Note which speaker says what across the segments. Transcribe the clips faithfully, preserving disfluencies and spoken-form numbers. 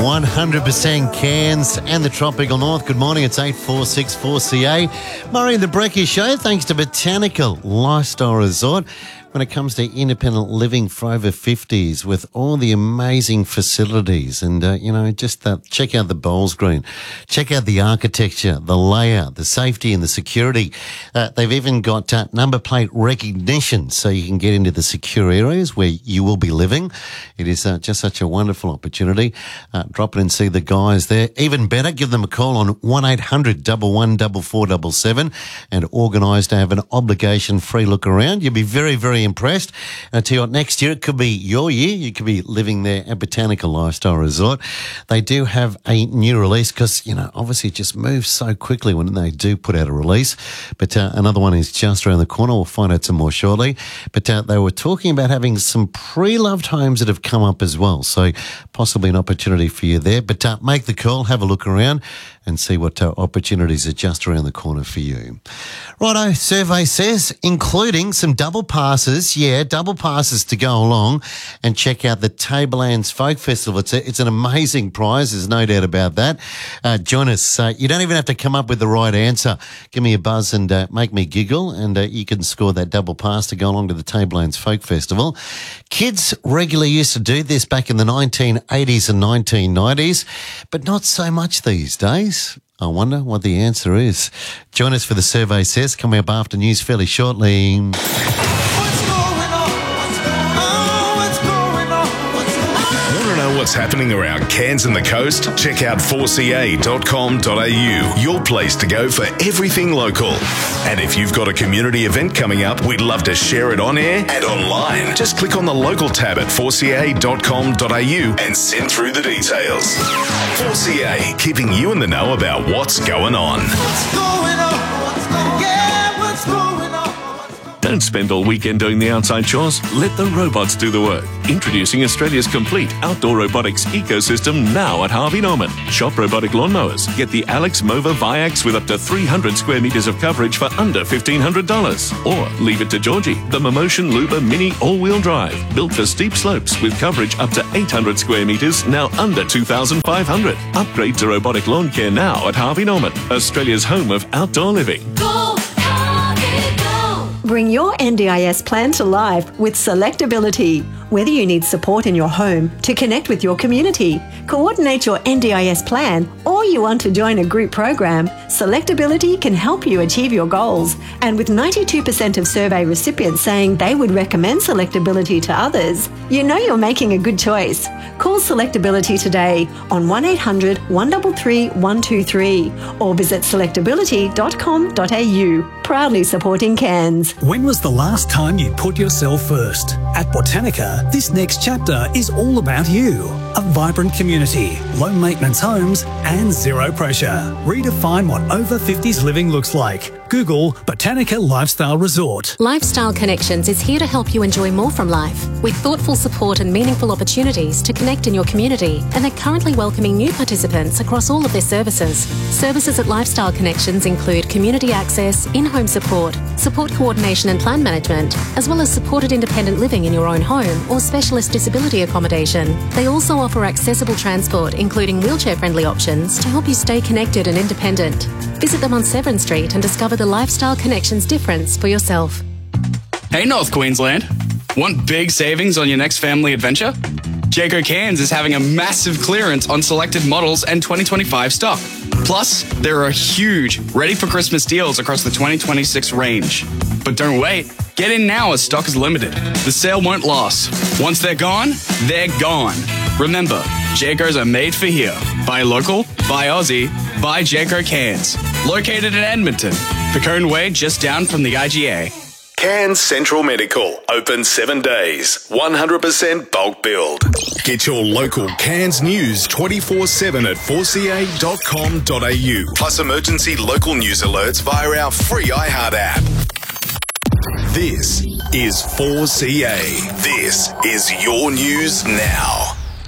Speaker 1: one hundred percent Cairns and the tropical north. Good morning, it's eight four six four C A. Murray and the Brecky Show, thanks to Botanical Lifestyle Resort. When it comes to independent living for over fifties, with all the amazing facilities and, uh, you know, just that, check out the bowls green, check out the architecture, the layout, the safety and the security. Uh, they've even got uh, number plate recognition so you can get into the secure areas where you will be living. It is uh, just such a wonderful opportunity. Uh, drop in and see the guys there. Even better, give them a call on one eight hundred, one one four four seven seven and organise to have an obligation-free look around. You'll be very, very impressed. And I tell you what, next year it could be your year. You could be living there at Botanical Lifestyle Resort. They do have a new release because, you know, obviously it just moves so quickly when they do put out a release. But uh, another one is just around the corner. We'll find out some more shortly. But uh, they were talking about having some pre-loved homes that have come up as well. So possibly an opportunity for you there. But uh, make the call, have a look around and see what uh, opportunities are just around the corner for you. Righto, survey says, including some double passes, yeah, double passes to go along and check out the Tablelands Folk Festival. It's, a, it's an amazing prize, there's no doubt about that. Uh, join us. Uh, you don't even have to come up with the right answer. Give me a buzz and uh, make me giggle, and uh, you can score that double pass to go along to the Tablelands Folk Festival. Kids regularly used to do this back in the nineteen eighties and nineteen nineties, but not so much these days. I wonder what the answer is. Join us for the survey says, coming up after news fairly shortly.
Speaker 2: What's going on? What's going on? What's going on? What's going on?
Speaker 3: Want to know what's happening around Cairns and the coast? Check out four c a dot com dot a u, your place to go for everything local. And if you've got a community event coming up, we'd love to share it on air and online. Just click on the local tab at four c a dot com dot a u and send through the details. four C A, keeping you in the know about what's going on.
Speaker 2: What's going on? What's going on? Yeah, what's going on?
Speaker 4: Don't spend all weekend doing the outside chores. Let the robots do the work. Introducing Australia's complete outdoor robotics ecosystem now at Harvey Norman. Shop robotic lawnmowers. Get the Alex Mova Viax with up to three hundred square metres of coverage for under fifteen hundred dollars. Or leave it to Georgie, the Momotion Luba Mini all-wheel drive. Built for steep slopes with coverage up to eight hundred square metres, now under two thousand five hundred. Upgrade to robotic lawn care now at Harvey Norman, Australia's home of outdoor living.
Speaker 5: Go, Harvey, go!
Speaker 6: Bring your N D I S plan to life with Selectability. Whether you need support in your home to connect with your community, coordinate your N D I S plan, or you want to join a group program, Selectability can help you achieve your goals. And with ninety-two percent of survey recipients saying they would recommend Selectability to others, you know you're making a good choice. Call Selectability today on one eight hundred, one three three, one two three or visit selectability dot com dot a u. Proudly supporting Cairns.
Speaker 7: When was the last time you put yourself first? At Botanica, this next chapter is all about you. A vibrant community, low maintenance homes, and zero pressure. Redefine what over fifties living looks like. Google Botanica Lifestyle Resort.
Speaker 8: Lifestyle Connections is here to help you enjoy more from life with thoughtful support and meaningful opportunities to connect in your community, and they're currently welcoming new participants across all of their services. Services at Lifestyle Connections include community access, in-home support, support coordination and plan management, as well as supported independent living in your own home or specialist disability accommodation. They also offer accessible transport, including wheelchair-friendly options, to help you stay connected and independent. Visit them on Severn Street and discover the Lifestyle Connections difference for yourself.
Speaker 9: Hey North Queensland, want big savings on your next family adventure? Jayco Cairns is having a massive clearance on selected models and twenty twenty-five stock. Plus, there are huge ready for Christmas deals across the twenty twenty-six range. But don't wait, get in now as stock is limited. The sale won't last. Once they're gone, they're gone. Remember, Jaycos are made for here. Buy local, buy Aussie, buy Jayco Cairns. Located in Edmonton, Picone Way just down from the I G A.
Speaker 3: Cairns Central Medical, open seven days, one hundred percent bulk build. Get your local Cairns news twenty-four seven at four c a dot com dot a u, plus emergency local news alerts via our free iHeart app. This is four C A. This is your news now.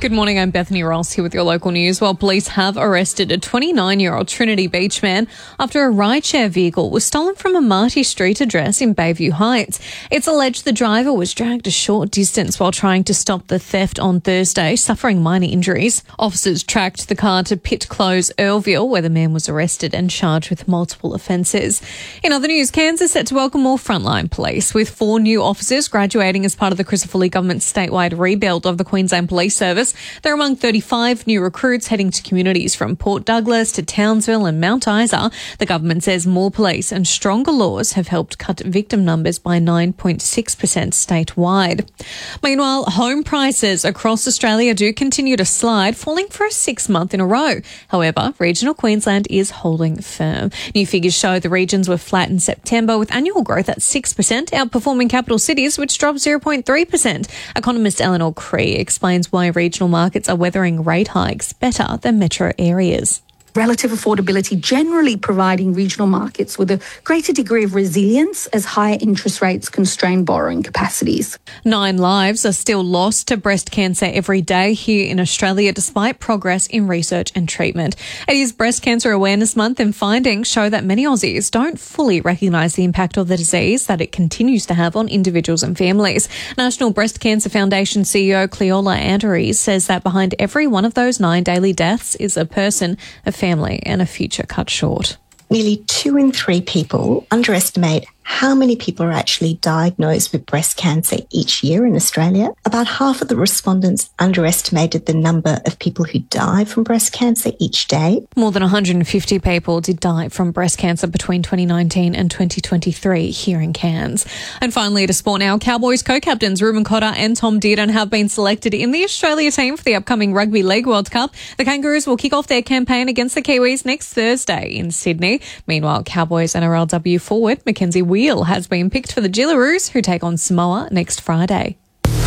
Speaker 10: Good morning, I'm Bethany Ross here with your local news. Well, police have arrested a twenty-nine-year-old Trinity Beach man after a rideshare vehicle was stolen from a Marty Street address in Bayview Heights. It's alleged the driver was dragged a short distance while trying to stop the theft on Thursday, suffering minor injuries. Officers tracked the car to Pit Close, Earlville, where the man was arrested and charged with multiple offences. In other news, Cairns is set to welcome more frontline police, with four new officers graduating as part of the Christopher Lee government's statewide rebuild of the Queensland Police Service. They're among thirty-five new recruits heading to communities from Port Douglas to Townsville and Mount Isa. The government says more police and stronger laws have helped cut victim numbers by nine point six percent statewide. Meanwhile, home prices across Australia do continue to slide, falling for a sixth month in a row. However, regional Queensland is holding firm. New figures show the regions were flat in September, with annual growth at six percent, outperforming capital cities, which dropped zero point three percent. Economist Eleanor Cree explains why regional markets are weathering rate hikes better than metro areas.
Speaker 11: Relative affordability generally providing regional markets with a greater degree of resilience as higher interest rates constrain borrowing capacities.
Speaker 10: Nine lives are still lost to breast cancer every day here in Australia, despite progress in research and treatment. It is Breast Cancer Awareness Month, and findings show that many Aussies don't fully recognise the impact of the disease that it continues to have on individuals and families. National Breast Cancer Foundation C E O Cleola Andrews says that behind every one of those nine daily deaths is a person, a family and a future cut short.
Speaker 12: Nearly two in three people underestimate how many people are actually diagnosed with breast cancer each year in Australia. About half of the respondents underestimated the number of people who die from breast cancer each day.
Speaker 10: More than one hundred fifty people did die from breast cancer between twenty nineteen and twenty twenty-three here in Cairns. And finally, to sport now, Cowboys co-captains Ruben Cotter and Tom Dearden have been selected in the Australia team for the upcoming Rugby League World Cup. The Kangaroos will kick off their campaign against the Kiwis next Thursday in Sydney. Meanwhile, Cowboys N R L W forward Mackenzie Wheel has been picked for the Jillaroos, who take on Samoa next Friday.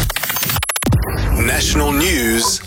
Speaker 3: National news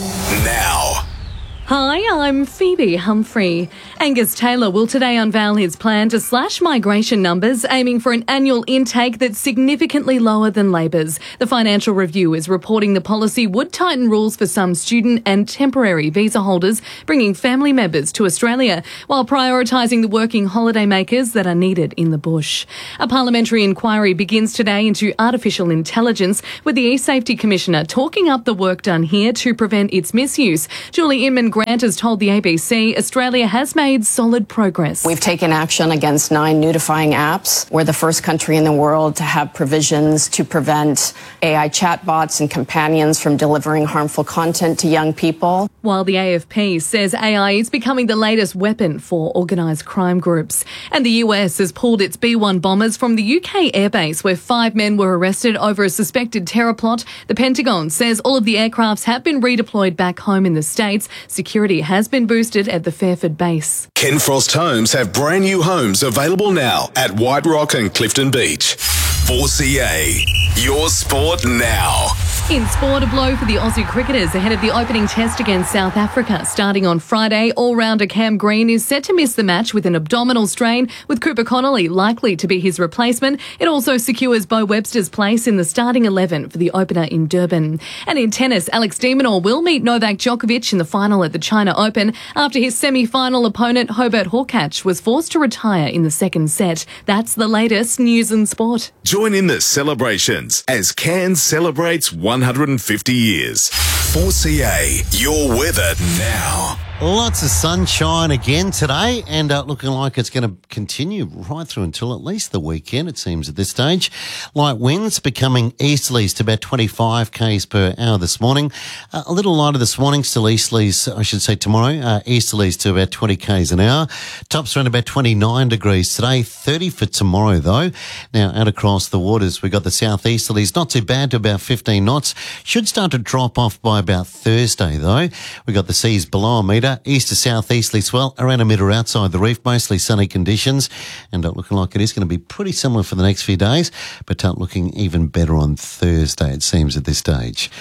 Speaker 3: now.
Speaker 13: Hi, I'm Phoebe Humphrey. Angus Taylor will today unveil his plan to slash migration numbers, aiming for an annual intake that's significantly lower than Labor's. The Financial Review is reporting the policy would tighten rules for some student and temporary visa holders bringing family members to Australia, while prioritising the working holidaymakers that are needed in the bush. A parliamentary inquiry begins today into artificial intelligence, with the E-Safety Commissioner talking up the work done here to prevent its misuse. Julie Inman Grant has told the A B C Australia has made solid progress.
Speaker 14: We've taken action against nine nudifying apps. We're the first country in the world to have provisions to prevent A I chatbots and companions from delivering harmful content to young people.
Speaker 13: While the A F P says A I is becoming the latest weapon for organised crime groups. And the U S has pulled its B one bombers from the U K airbase, where five men were arrested over a suspected terror plot. The Pentagon says all of the aircrafts have been redeployed back home in the States. Security has been boosted at the Fairford base.
Speaker 3: Ken Frost Homes have brand new homes available now at White Rock and Clifton Beach. four C A, your sport now.
Speaker 13: In sport, a blow for the Aussie cricketers ahead of the opening test against South Africa. Starting on Friday, all-rounder Cam Green is set to miss the match with an abdominal strain, with Cooper Connolly likely to be his replacement. It also secures Bo Webster's place in the starting eleven for the opener in Durban. And in tennis, Alex de Minaur will meet Novak Djokovic in the final at the China Open after his semi-final opponent Hobart Hurkacz was forced to retire in the second set. That's the latest news and sport.
Speaker 3: Join in the celebrations as Cairns celebrates one hundred fifty years. four C A, your weather now.
Speaker 1: Lots of sunshine again today, and uh, looking like it's going to continue right through until at least the weekend, it seems at this stage. Light winds becoming easterlies to about twenty-five kays per hour this morning. Uh, a little lighter this morning, still easterlies, I should say tomorrow, uh, easterlies to about twenty kays an hour. Tops around about twenty-nine degrees today, thirty for tomorrow though. Now out across the waters, we've got the southeasterlies, not too bad, to about fifteen knots. Should start to drop off by about Thursday though. We've got the seas below a metre. East to southeasterly swell around a metre outside the reef, mostly sunny conditions, and uh, looking like it is going to be pretty similar for the next few days, but uh, looking even better on Thursday, it seems, at this stage.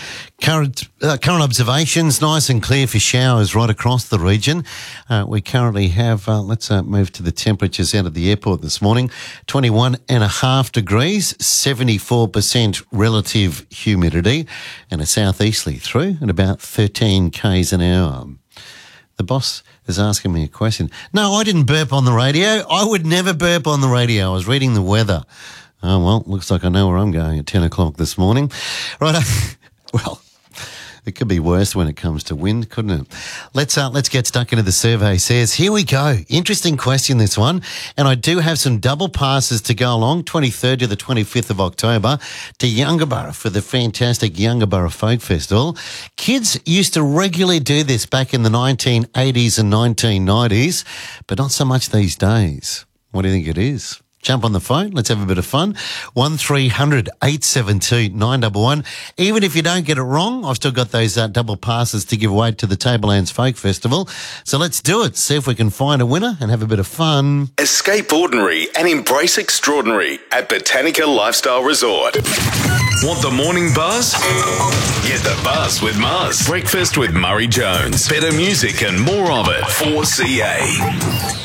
Speaker 1: Current uh, current observations, nice and clear for showers right across the region. Uh, we currently have, uh, let's uh, move to the temperatures out of the airport this morning, twenty-one and a half degrees, seventy-four percent relative humidity, and a southeasterly through at about thirteen k's an hour. The boss is asking me a question. No, I didn't burp on the radio. I would never burp on the radio. I was reading the weather. Oh, well, looks like I know where I'm going at ten o'clock this morning. Right, well... It could be worse when it comes to wind, couldn't it? Let's uh, let's get stuck into the survey. Says, here we go. Interesting question, this one. And I do have some double passes to go along, twenty-third to the twenty-fifth of October, to Yungaburra for the fantastic Yungaburra Folk Festival. Kids used to regularly do this back in the nineteen eighties and nineteen nineties, but not so much these days. What do you think it is? Jump on the phone. Let's have a bit of fun. one three hundred eight seven two nine one one. Even if you don't get it wrong, I've still got those uh, double passes to give away to the Tablelands Folk Festival. So let's do it. See if we can find a winner and have a bit of fun.
Speaker 3: Escape ordinary and embrace extraordinary at Botanica Lifestyle Resort. Want the morning buzz? Get the buzz with Muzz. Breakfast with Murray Jones. Better music and more of it. four C A.